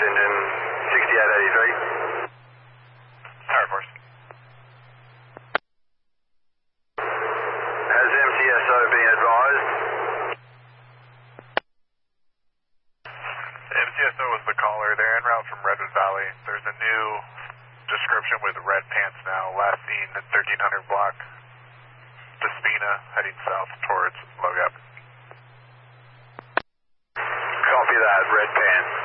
engine 6883. Tower Force. Has MTSO been advised? MTSO was the caller. They're en route from Redwood Valley. There's a new description with red pants now. Last seen at 1300 block. Despina, heading south towards Low Gap. Copy that, red pants.